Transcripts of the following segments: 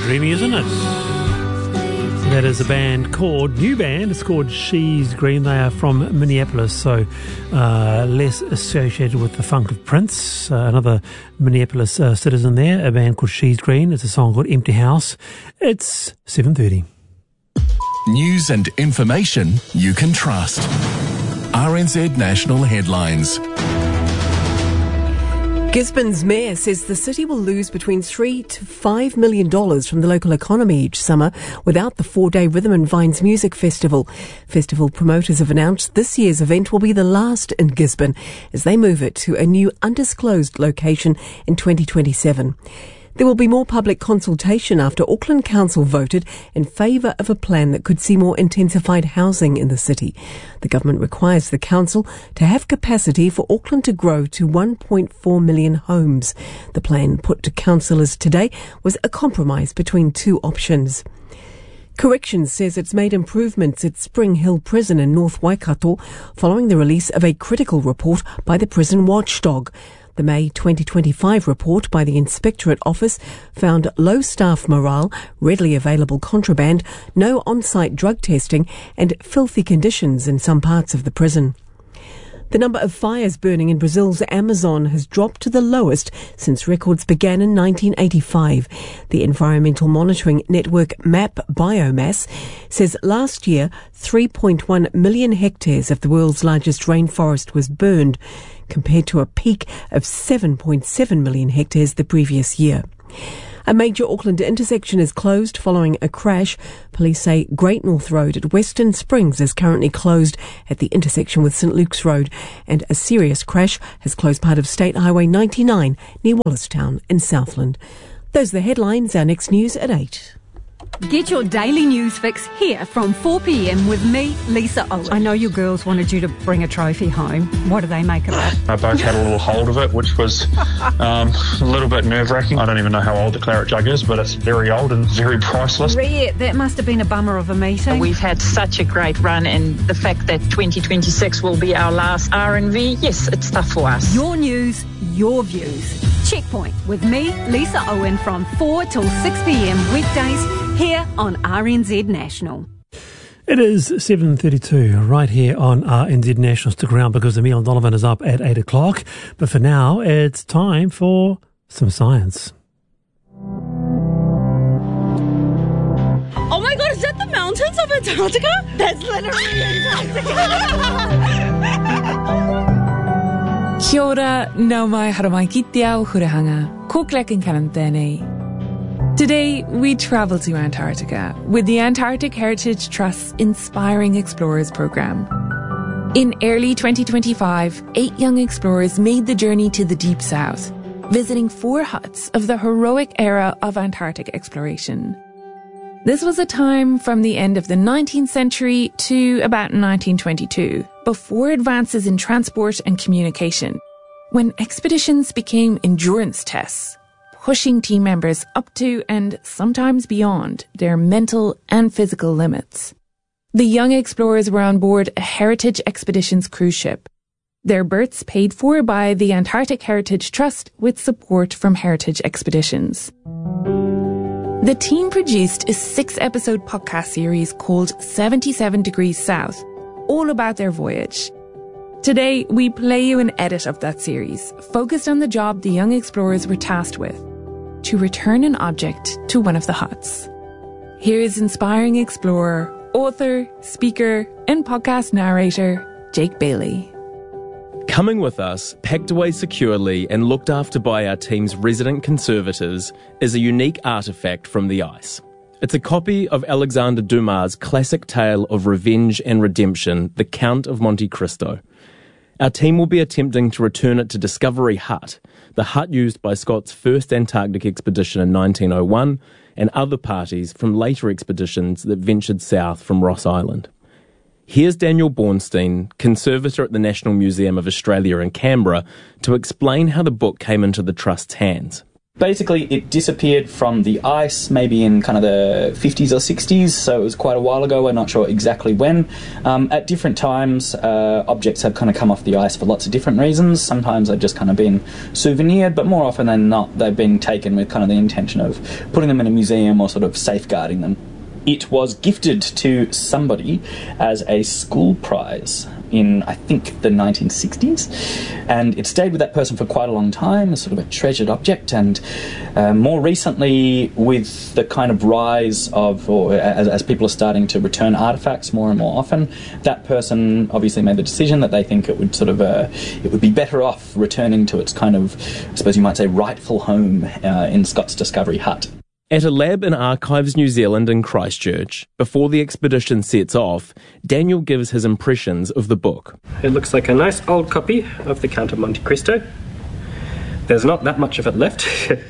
dreamy, isn't it? That is a band called, new band, it's called She's Green. They are from Minneapolis, so less associated with the funk of Prince. Another Minneapolis citizen there, a band called She's Green. It's a song called Empty House. It's 7:30. News and information you can trust. RNZ National Headlines. Gisborne's mayor says the city will lose between $3 to $5 million from the local economy each summer without the 4-day Rhythm and Vines Music Festival. Festival promoters have announced this year's event will be the last in Gisborne as they move it to a new undisclosed location in 2027. There will be more public consultation after Auckland Council voted in favour of a plan that could see more intensified housing in the city. The government requires the council to have capacity for Auckland to grow to 1.4 million homes. The plan put to councillors today was a compromise between two options. Corrections says it's made improvements at Spring Hill Prison in North Waikato following the release of a critical report by the prison watchdog. The May 2025 report by the Inspectorate Office found low staff morale, readily available contraband, no on-site drug testing and filthy conditions in some parts of the prison. The number of fires burning in Brazil's Amazon has dropped to the lowest since records began in 1985. The environmental monitoring network MAP Biomass says last year 3.1 million hectares of the world's largest rainforest was burned, compared to a peak of 7.7 million hectares the previous year. A major Auckland intersection is closed following a crash. Police say Great North Road at Western Springs is currently closed at the intersection with St Luke's Road, and a serious crash has closed part of State Highway 99 near Wallistown in Southland. Those are the headlines. Our next news at 8. Get your daily news fix here from 4 p.m. with me, Lisa Owen. I know your girls wanted you to bring a trophy home. What do they make of it? I both had a little hold of it, which was a little bit nerve-wracking. I don't even know how old the claret jug is, but it's very old and very priceless. Yeah, that must have been a bummer of a meeting. We've had such a great run, and the fact that 2026 will be our last R&V, yes, it's tough for us. Your news, your views. Checkpoint with me, Lisa Owen, from 4 till 6 p.m. weekdays here on RNZ National. It is 7:32 right here on RNZ National. Stick around because Emile Donovan is up at 8 o'clock. But for now, it's time for some science. Oh my god, is that the mountains of Antarctica? That's literally Antarctica. Kia ora, nau mai haramai ki te ao hurahanga, ko klek in karantene. Today, we travel to Antarctica with the Antarctic Heritage Trust's Inspiring Explorers program. In early 2025, 8 young explorers made the journey to the Deep South, visiting 4 huts of the heroic era of Antarctic exploration. This was a time from the end of the 19th century to about 1922, before advances in transport and communication, when expeditions became endurance tests, pushing team members up to and sometimes beyond their mental and physical limits. The young explorers were on board a Heritage Expeditions cruise ship, their berths paid for by the Antarctic Heritage Trust with support from Heritage Expeditions. The team produced a 6-episode podcast series called 77 Degrees South, all about their voyage. Today, we play you an edit of that series, focused on the job the young explorers were tasked with, to return an object to one of the huts. Here is inspiring explorer, author, speaker, and podcast narrator, Jake Bailey. Coming with us, packed away securely and looked after by our team's resident conservators, is a unique artefact from the ice. It's a copy of Alexander Dumas' classic tale of revenge and redemption, The Count of Monte Cristo. Our team will be attempting to return it to Discovery Hut, the hut used by Scott's first Antarctic expedition in 1901 and other parties from later expeditions that ventured south from Ross Island. Here's Daniel Bornstein, conservator at the National Museum of Australia in Canberra, to explain how the book came into the Trust's hands. Basically, it disappeared from the ice maybe in kind of the 50s or 60s, so it was quite a while ago. We're not sure exactly when. At different times, objects have kind of come off the ice for lots of different reasons. Sometimes they've just kind of been souvenired, but more often than not, they've been taken with kind of the intention of putting them in a museum or sort of safeguarding them. It was gifted to somebody as a school prize in, I think, the 1960s, and it stayed with that person for quite a long time, as sort of a treasured object, and more recently, with the kind of rise of, or as people are starting to return artefacts more and more often, that person obviously made the decision that they think it would sort of, it would be better off returning to its kind of, I suppose you might say, rightful home in Scott's Discovery Hut. At a lab in Archives New Zealand in Christchurch, before the expedition sets off, Daniel gives his impressions of the book. It looks like a nice old copy of the Count of Monte Cristo. There's not that much of it left.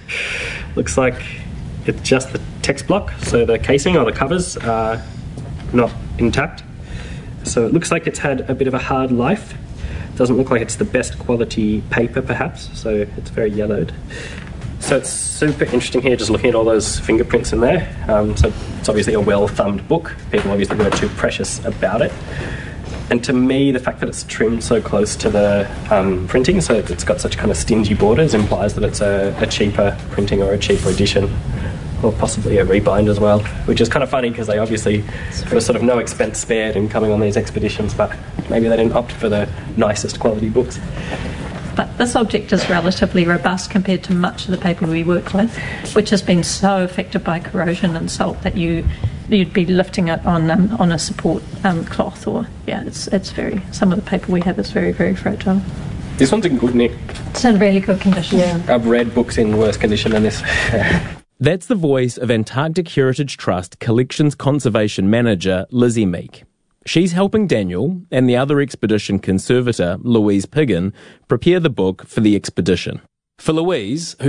Looks like it's just the text block, so the casing or the covers are not intact. So it looks like it's had a bit of a hard life. Doesn't look like it's the best quality paper, perhaps, so it's very yellowed. So it's super interesting here, just looking at all those fingerprints in there. So it's obviously a well-thumbed book. People obviously weren't too precious about it. And to me, the fact that it's trimmed so close to the printing, so it's got such kind of stingy borders, implies that it's a cheaper printing or a cheaper edition, or possibly a rebind as well, which is kind of funny because they obviously were sort of no expense spared in coming on these expeditions, but maybe they didn't opt for the nicest quality books. But this object is relatively robust compared to much of the paper we work with, which has been so affected by corrosion and salt that you'd be lifting it on a support cloth, or it's very. Some of the paper we have is very, very fragile. This one's in good nick. It's in really good condition. Yeah. I've read books in worse condition than this. That's the voice of Antarctic Heritage Trust Collections Conservation Manager Lizzie Meek. She's helping Daniel and the other expedition conservator, Louise Piggin, prepare the book for the expedition. For Louise, who